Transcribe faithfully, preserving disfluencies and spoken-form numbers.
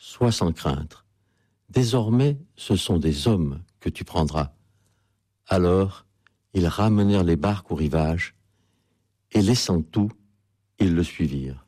sois sans crainte. Désormais, ce sont des hommes que tu prendras. » Alors, ils ramenèrent les barques au rivage, et laissant tout, ils le suivirent.